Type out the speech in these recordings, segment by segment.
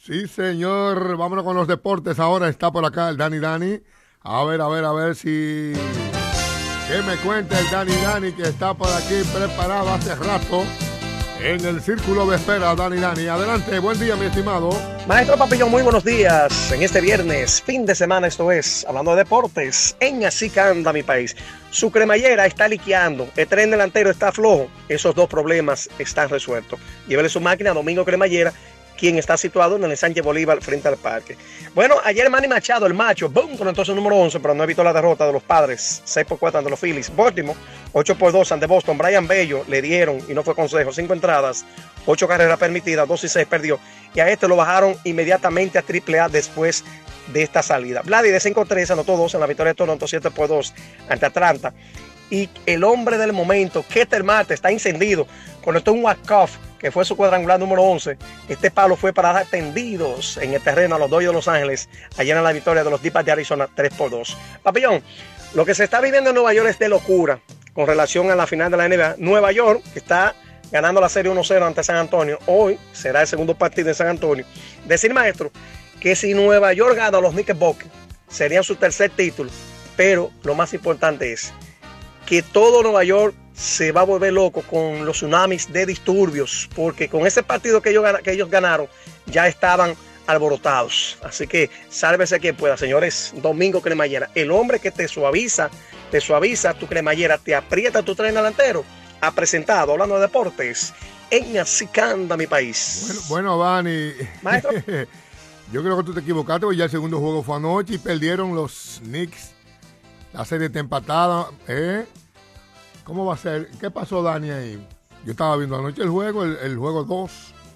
Sí, señor. Vámonos con los deportes. Ahora está por acá el Dani. A ver si... ¿Qué me cuenta el Dani que está por aquí preparado hace rato en el círculo de espera? Dani. Adelante, buen día, mi estimado. Maestro Papillón, muy buenos días. En este viernes, fin de semana, esto es, hablando de deportes, en Así que anda mi país. Su cremallera está liqueando, el tren delantero está flojo. Esos dos problemas están resueltos. Llévele su máquina a Domingo Cremallera, quien está situado en el Sánchez Bolívar frente al parque. Bueno, ayer Manny Machado, el macho, boom, con entonces número 11, pero no evitó la derrota de los Padres, 6-4 ante los Phillies. Baltimore, 8-2 ante Boston. Brian Bello le dieron, y no fue consejo, 5 entradas, 8 carreras permitidas, 2-6 perdió. Y a este lo bajaron inmediatamente a AAA después de esta salida. Vladi de 5-3 anotó 2 en la victoria de Toronto, 7-2 ante Atlanta. Y el hombre del momento, Ketel Marte, está encendido. Conectó un walk-off, que fue su cuadrangular número 11. Este palo fue para dar tendidos en el terreno a los Dodgers de Los Ángeles, allá en la victoria de los D-backs de Arizona, 3-2. Papillón, lo que se está viviendo en Nueva York es de locura con relación a la final de la NBA. Nueva York está ganando la serie 1-0 ante San Antonio. Hoy será el segundo partido en San Antonio. Decir, maestro, que si Nueva York gana a los Knickerbockers, serían su tercer título. Pero lo más importante es que todo Nueva York se va a volver loco con los tsunamis de disturbios, porque con ese partido que ellos ganaron ya estaban alborotados. Así que sálvese quien pueda, señores. Domingo Cremallera, el hombre que te suaviza tu cremallera, te aprieta tu tren delantero, ha presentado, hablando de deportes, en Así que anda mi país. Bueno, Dani, maestro. Yo creo que tú te equivocaste, porque ya el segundo juego fue anoche y perdieron los Knicks. La serie está empatada, ¿eh? ¿Cómo va a ser? ¿Qué pasó, Dani, ahí? Yo estaba viendo anoche el juego, el juego 2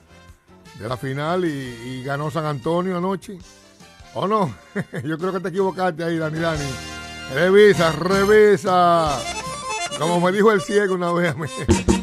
de la final y ganó San Antonio anoche. ¿O no? Yo creo que te equivocaste ahí, Dani. Revisa. Como me dijo el ciego una vez.